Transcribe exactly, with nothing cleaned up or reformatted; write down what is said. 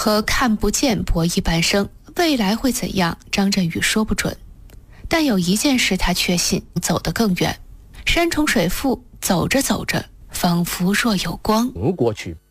和看不见博弈半生，未来会怎样，张振宇说不准。但有一件事他确信，走得更远。山重水复，走着走着，仿佛若有光。 过去